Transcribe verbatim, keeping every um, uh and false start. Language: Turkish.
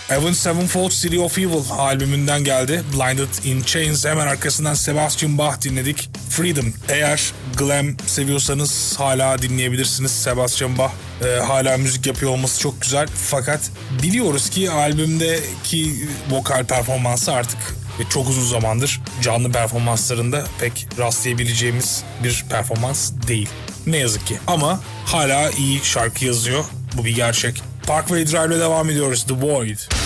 Avenged Sevenfold City of Evil albümünden geldi. Blinded in Chains. Hemen arkasından Sebastian Bach dinledik. Freedom. Eğer glam seviyorsanız hala dinleyebilirsiniz. Sebastian Bach e, hala müzik yapıyor olması çok güzel. Fakat biliyoruz ki albümdeki vokal performansı artık ve çok uzun zamandır canlı performanslarında pek rastlayabileceğimiz bir performans değil. Ne yazık ki. Ama hala iyi şarkı yazıyor. Bu bir gerçek. Parkway Drive'le devam ediyoruz. The Void.